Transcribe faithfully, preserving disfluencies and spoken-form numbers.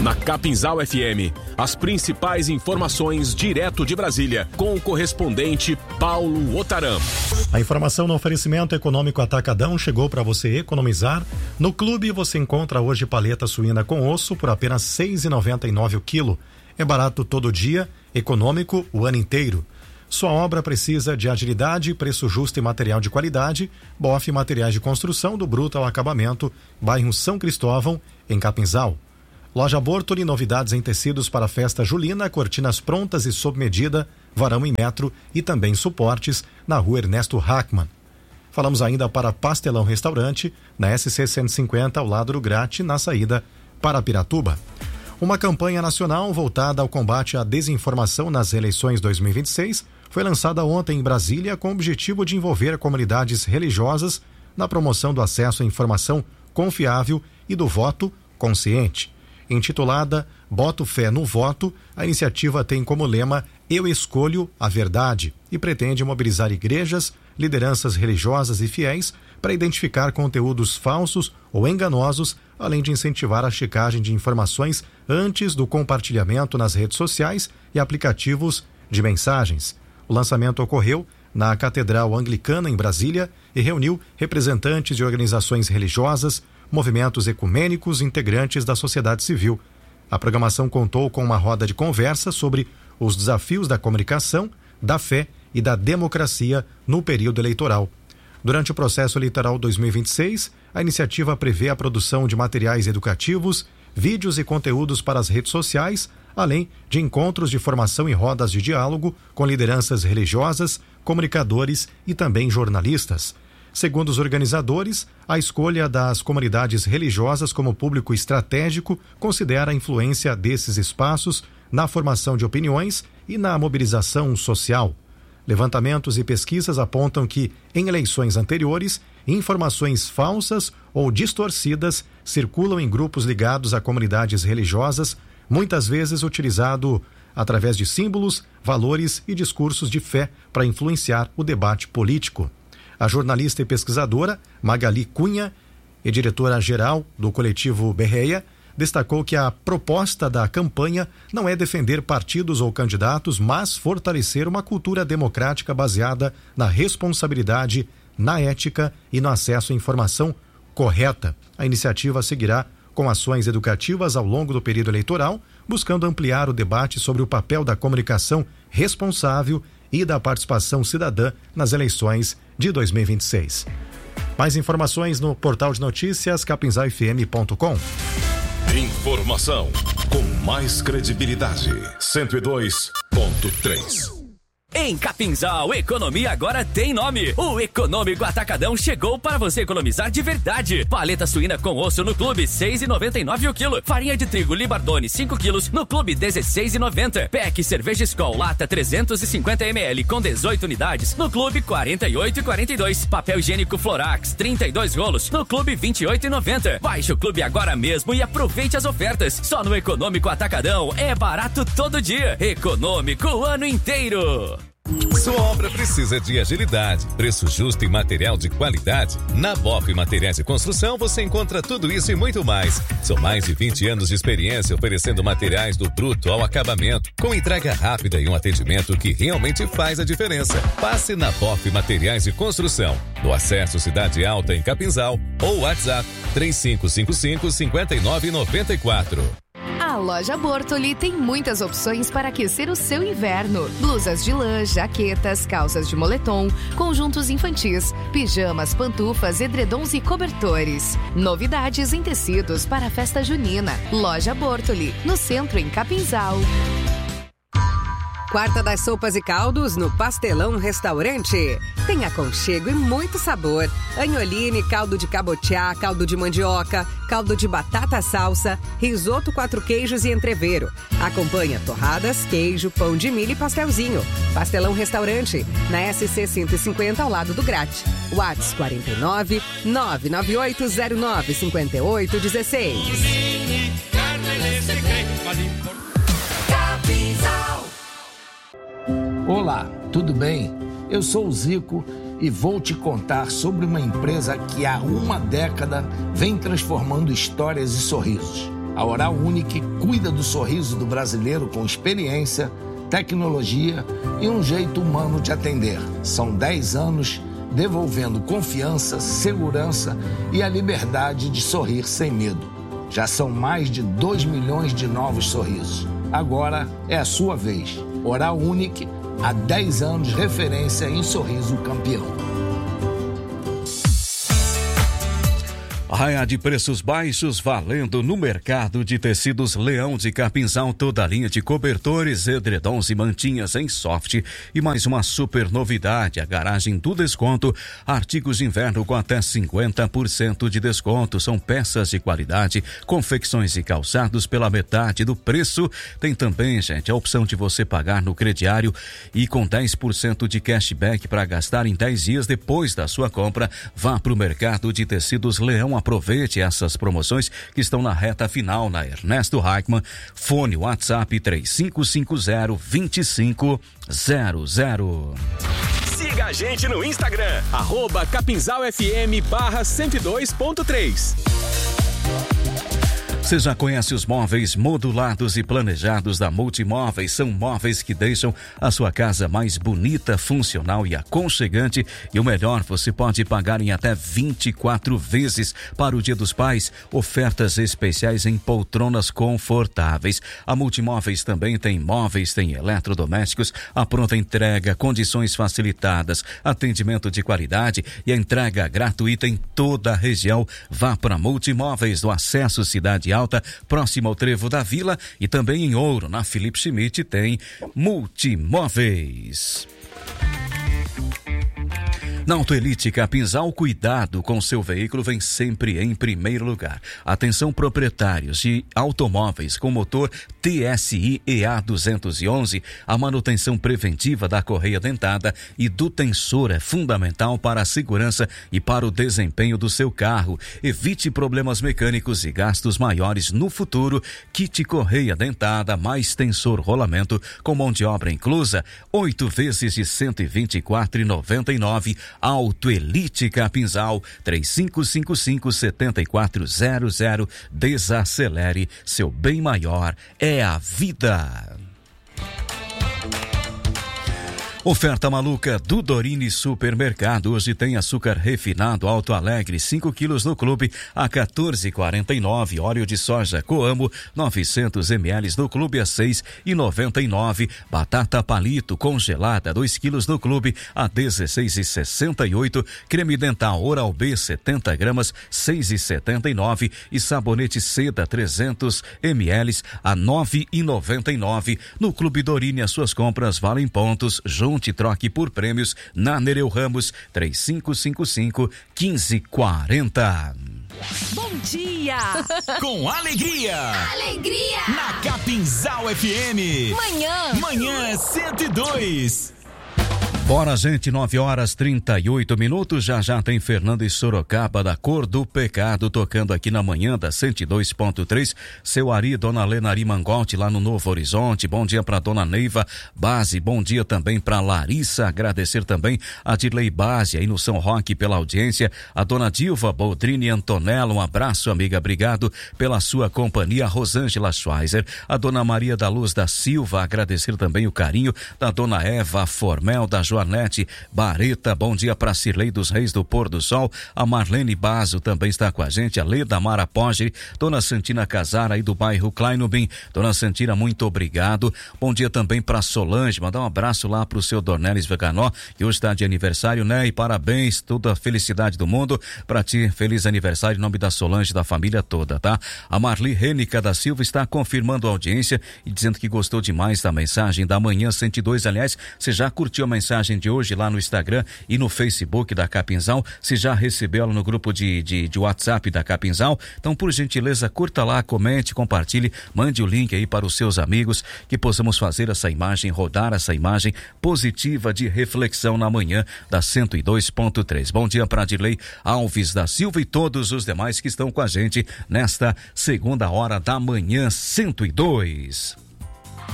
Na Capinzal F M, as principais informações direto de Brasília, com o correspondente Paulo Otaram. A informação no oferecimento econômico Atacadão chegou para você economizar. No clube você encontra hoje paleta suína com osso por apenas seis reais e noventa e nove centavos o quilo. É barato todo dia, econômico o ano inteiro. Sua obra precisa de agilidade, preço justo e material de qualidade. Bofe Materiais de Construção, do bruto ao acabamento, bairro São Cristóvão, em Capinzal. Loja Bortoli, novidades em tecidos para a festa julina, cortinas prontas e sob medida, varão em metro e também suportes, na rua Ernesto Hackmann. Falamos ainda para Pastelão Restaurante, na S C cento e cinquenta, ao lado do Grate, na saída para Piratuba. Uma campanha nacional voltada ao combate à desinformação nas eleições dois mil e vinte e seis foi lançada ontem em Brasília com o objetivo de envolver comunidades religiosas na promoção do acesso à informação confiável e do voto consciente. Intitulada Boto Fé no Voto, a iniciativa tem como lema Eu Escolho a Verdade e pretende mobilizar igrejas, lideranças religiosas e fiéis para identificar conteúdos falsos ou enganosos, além de incentivar a checagem de informações antes do compartilhamento nas redes sociais e aplicativos de mensagens. O lançamento ocorreu na Catedral Anglicana, em Brasília, e reuniu representantes de organizações religiosas, movimentos ecumênicos e integrantes da sociedade civil. A programação contou com uma roda de conversa sobre os desafios da comunicação, da fé e da democracia no período eleitoral. Durante o processo eleitoral dois mil e vinte e seis, a iniciativa prevê a produção de materiais educativos, vídeos e conteúdos para as redes sociais, além de encontros de formação e rodas de diálogo com lideranças religiosas, comunicadores e também jornalistas. Segundo os organizadores, a escolha das comunidades religiosas como público estratégico considera a influência desses espaços na formação de opiniões e na mobilização social. Levantamentos e pesquisas apontam que, em eleições anteriores, informações falsas ou distorcidas circulam em grupos ligados a comunidades religiosas, muitas vezes utilizado através de símbolos, valores e discursos de fé para influenciar o debate político. A jornalista e pesquisadora Magali Cunha, e diretora-geral do coletivo Berreia, destacou que a proposta da campanha não é defender partidos ou candidatos, mas fortalecer uma cultura democrática baseada na responsabilidade, na ética e no acesso à informação correta. A iniciativa seguirá com ações educativas ao longo do período eleitoral, buscando ampliar o debate sobre o papel da comunicação responsável e da participação cidadã nas eleições de dois mil e vinte e seis. Mais informações no portal de notícias capinzal f m ponto com. Informação com mais credibilidade. cento e dois ponto três. Em Capinzal, economia agora tem nome. O Econômico Atacadão chegou para você economizar de verdade. Paleta suína com osso no clube, seis reais e noventa e nove centavos o quilo. Farinha de trigo Libardone, cinco quilos, no clube, dezesseis reais e noventa centavos. P E C cerveja Skol lata trezentos e cinquenta mililitros com dezoito unidades, no clube, quarenta e oito reais e quarenta e dois centavos. Papel higiênico Florax, trinta e dois rolos, no clube, vinte e oito reais e noventa centavos. Baixe o clube agora mesmo e aproveite as ofertas. Só no Econômico Atacadão é barato todo dia. Econômico o ano inteiro. Sua obra precisa de agilidade, preço justo e material de qualidade? Na Bofe Materiais de Construção você encontra tudo isso e muito mais. São mais de vinte anos de experiência oferecendo materiais do bruto ao acabamento, com entrega rápida e um atendimento que realmente faz a diferença. Passe na Bofe Materiais de Construção, no Acesso Cidade Alta em Capinzal, ou WhatsApp três cinco cinco cinco, cinco nove nove quatro. A Loja Bortoli tem muitas opções para aquecer o seu inverno. Blusas de lã, jaquetas, calças de moletom, conjuntos infantis, pijamas, pantufas, edredons e cobertores. Novidades em tecidos para a festa junina. Loja Bortoli, no centro em Capinzal. Quarta das sopas e caldos no Pastelão Restaurante. Tem aconchego e muito sabor. Agnoline, caldo de cabotiá, caldo de mandioca, caldo de batata salsa, risoto quatro queijos e entrevero. Acompanha torradas, queijo, pão de milho e pastelzinho. Pastelão Restaurante, na S C cento e cinquenta, ao lado do Grate. WhatsApp quarenta e nove, nove nove oito zero nove, cinco oito um seis. Olá, tudo bem? Eu sou o Zico e vou te contar sobre uma empresa que há uma década vem transformando histórias e sorrisos. A Oral Unique cuida do sorriso do brasileiro com experiência, tecnologia e um jeito humano de atender. São dez anos devolvendo confiança, segurança e a liberdade de sorrir sem medo. Já são mais de dois milhões de novos sorrisos. Agora é a sua vez. Oral Unique, há dez anos referência em sorriso campeão. Raia de preços baixos valendo no mercado de tecidos Leão de Capinzal, toda a linha de cobertores, edredons e mantinhas em soft. E mais uma super novidade, a garagem do desconto, artigos de inverno com até cinquenta por cento de desconto, são peças de qualidade, confecções e calçados pela metade do preço. Tem também, gente, a opção de você pagar no crediário e com dez por cento de cashback para gastar em dez dias depois da sua compra. Vá para o mercado de tecidos Leão. Aproveite essas promoções que estão na reta final na Ernesto Reichmann. Fone WhatsApp três cinco cinco zero, dois cinco zero zero. Siga a gente no Instagram, arroba capinzalfm barra cento e dois ponto três. Você já conhece os móveis modulados e planejados da Multimóveis? São móveis que deixam a sua casa mais bonita, funcional e aconchegante. E o melhor, você pode pagar em até vinte e quatro vezes. Para o Dia dos Pais, ofertas especiais em poltronas confortáveis. A Multimóveis também tem móveis, tem eletrodomésticos, a pronta entrega, condições facilitadas, atendimento de qualidade e a entrega gratuita em toda a região. Vá para Multimóveis do Acesso Cidade Alta, próximo ao Trevo da Vila, e também em Ouro, na Felipe Schmidt, tem Multimóveis. Na Autoelite Capinzal, cuidado com seu veículo vem sempre em primeiro lugar. Atenção, proprietários de automóveis com motor T S I E A duzentos e onze, a manutenção preventiva da correia dentada e do tensor é fundamental para a segurança e para o desempenho do seu carro. Evite problemas mecânicos e gastos maiores no futuro. Kit correia dentada mais tensor rolamento com mão de obra inclusa, oito vezes de cento e vinte e quatro reais e noventa e nove centavos. Autoelite Capinzal, três cinco cinco cinco, sete quatro zero zero. Desacelere, seu bem maior é a vida. Oferta maluca do Dorini Supermercado. Hoje tem açúcar refinado Alto Alegre, cinco quilos no clube a quatorze reais e quarenta e nove centavos. Óleo de soja Coamo, novecentos mililitros no clube a seis reais e noventa e nove centavos. Batata palito congelada, dois quilos no clube a dezesseis reais e sessenta e oito centavos. Creme dental Oral B, setenta gramas, seis reais e setenta e nove centavos. E sabonete seda, trezentos mililitros a nove reais e noventa e nove centavos. No Clube Dorini, as suas compras valem pontos. Junte e troque por prêmios na Nereu Ramos, três cinco cinco cinco, um cinco quatro zero. Bom dia! Com alegria! Alegria! Na Capinzal F M. Manhã! Manhã cento e dois. Bora, gente, nove horas trinta e oito minutos. Já já tem Fernando e Sorocaba da Cor do Pecado tocando aqui na manhã da cento e dois ponto três. Seu Ari, Dona Lenari Mangotti lá no Novo Horizonte. Bom dia para Dona Neiva Base. Bom dia também para Larissa. Agradecer também a Dirley Base aí no São Roque pela audiência. A Dona Dilva Boldrini Antonella. Um abraço, amiga. Obrigado pela sua companhia. Rosângela Schweizer. A Dona Maria da Luz da Silva. Agradecer também o carinho da Dona Eva Formel, da Joanete Bareta. Bom dia para Cirlei dos Reis do Pôr do Sol. A Marlene Bazo também está com a gente. A Leda Mara Poggi. Dona Santina Casar aí do bairro Kleinubin. Dona Santina, muito obrigado. Bom dia também para Solange. Mandar um abraço lá pro seu Dornelis Veganó, que hoje está de aniversário, né? E parabéns, toda a felicidade do mundo para ti. Feliz aniversário em nome da Solange, da família toda, tá? A Marli Rênica da Silva está confirmando a audiência e dizendo que gostou demais da mensagem da manhã cento e dois. Aliás, você já curtiu a mensagem de hoje lá no Instagram e no Facebook da Capinzal? Se já recebeu ela no grupo de, de, de WhatsApp da Capinzal? Então, por gentileza, curta lá, comente, compartilhe, mande o link aí para os seus amigos, que possamos fazer essa imagem, rodar essa imagem positiva de reflexão na manhã da cento e dois ponto três. Bom dia para Dirley Alves da Silva e todos os demais que estão com a gente nesta segunda hora da manhã cento e dois.